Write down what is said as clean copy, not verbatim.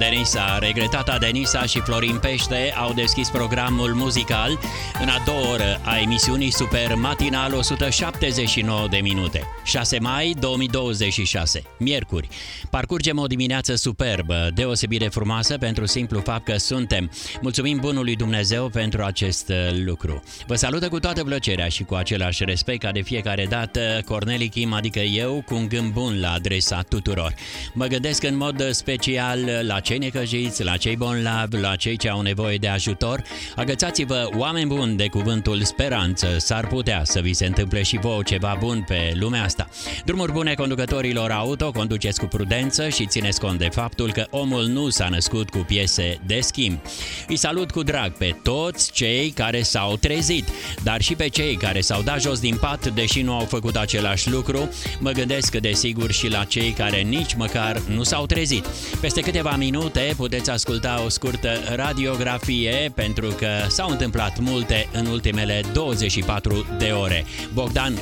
Denisa. Regretata Denisa și Florin Pește au deschis programul muzical în a doua oră a emisiunii Super Matinal 179 de minute. 6 mai 2026, miercuri. Parcurgem o dimineață superbă, deosebit de frumoasă pentru simplu fapt că suntem. Mulțumim bunului Dumnezeu pentru acest lucru. Vă salută cu toată plăcerea și cu același respect ca de fiecare dată Corneli Kim, adică eu, cu un gând bun la adresa tuturor. Mă gândesc în mod special la cei necăjiți, la cei bolnavi, la cei ce au nevoie de ajutor. Agățați-vă, oameni buni, de cuvântul speranță. S-ar putea să vi se întâmple și vouă ceva bun pe lumea asta. Drumuri bune conducătorilor auto, conduceți cu prudență și țineți cont de faptul că omul nu s-a născut cu piese de schimb. Îi salut cu drag pe toți cei care s-au trezit, dar și pe cei care s-au dat jos din pat, deși nu au făcut același lucru. Mă gândesc desigur și la cei care nici măcar nu s-au trezit. Peste câteva minute puteți asculta o scurtă radiografie, pentru că s-au întâmplat multe în ultimele 24 de ore. Bogdan